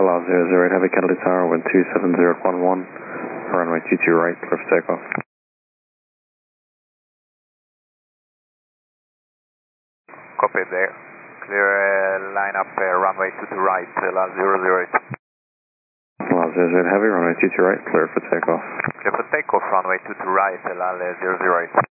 LR 008 Heavy Kennedy Tower, wind 27011, runway 22 right, clear for takeoff. Copy there. Clear line up runway 22 right, LR 008. LR 008 Heavy, runway 22 right, clear for takeoff. Clear for takeoff, runway 22 right, LR 008.